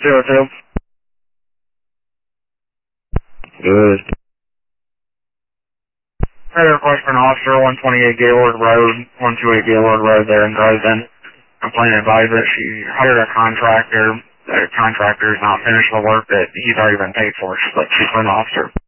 02. Good. I had a request for an officer, 128 Gaylord Road, 128 Gaylord Road there in Dresden. Complaint advised that she hired a contractor. The contractor has not finished the work that he's already been paid for, but she's an officer.